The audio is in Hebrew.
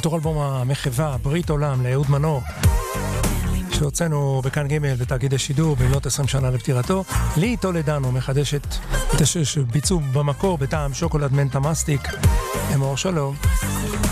מתוך אלבום המחווה, ברית עולם, לאהוד מנור, שהוצאנו בכאן ג' בתאגיד השידור במלאת 20 שנה לפטירתו. לי טולדנו מחדשת את השיר שביצעו במקור בטעם שוקולד מנטה מסטיק. אמור שלום.